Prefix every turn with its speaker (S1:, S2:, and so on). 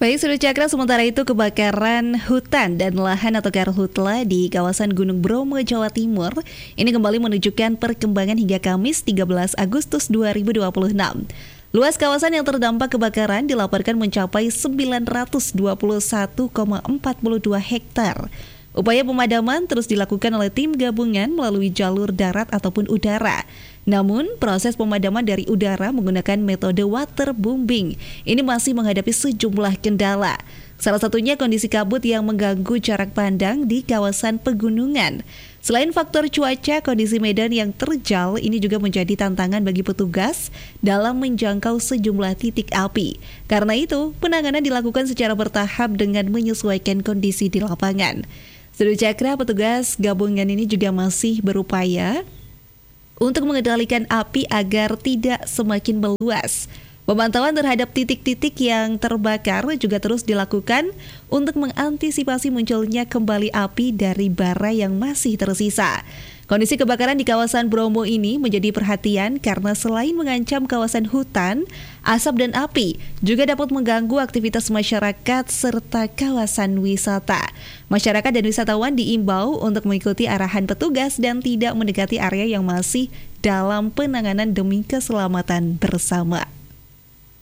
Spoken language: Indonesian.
S1: Baik, Sudu Cakra, sementara itu kebakaran hutan dan lahan atau karhutla di kawasan Gunung Bromo, Jawa Timur ini kembali menunjukkan perkembangan hingga Kamis 13 Agustus 2026. Luas kawasan yang terdampak kebakaran dilaporkan mencapai 921,42 hektar. Upaya pemadaman terus dilakukan oleh tim gabungan melalui jalur darat ataupun udara. Namun, proses pemadaman dari udara menggunakan metode waterbombing ini masih menghadapi sejumlah kendala. Salah satunya kondisi kabut yang mengganggu jarak pandang di kawasan pegunungan. Selain faktor cuaca, kondisi medan yang terjal ini juga menjadi tantangan bagi petugas dalam menjangkau sejumlah titik api. Karena itu, penanganan dilakukan secara bertahap dengan menyesuaikan kondisi di lapangan. Sudu Cakra, petugas gabungan ini juga masih berupaya untuk mengendalikan api agar tidak semakin meluas. Pemantauan terhadap titik-titik yang terbakar juga terus dilakukan untuk mengantisipasi munculnya kembali api dari bara yang masih tersisa. Kondisi kebakaran di kawasan Bromo ini menjadi perhatian karena selain mengancam kawasan hutan, asap dan api juga dapat mengganggu aktivitas masyarakat serta kawasan wisata. Masyarakat dan wisatawan diimbau untuk mengikuti arahan petugas dan tidak mendekati area yang masih dalam penanganan demi keselamatan bersama.